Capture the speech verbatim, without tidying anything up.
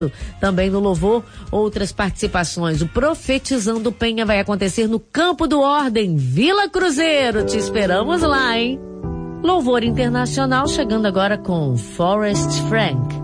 Também no louvor, outras participações. O Profetizando Penha vai acontecer no Campo do Ordem, Vila Cruzeiro. Te esperamos lá, hein? Louvor internacional chegando agora com Forrest Frank.